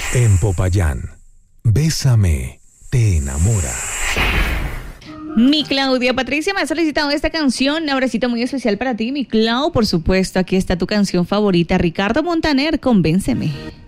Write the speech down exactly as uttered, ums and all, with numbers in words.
En Popayán, Bésame, te enamora. Mi Claudia Patricia me ha solicitado esta canción, un abracito muy especial para ti, mi Clau, por supuesto, aquí está tu canción favorita, Ricardo Montaner, Convénceme.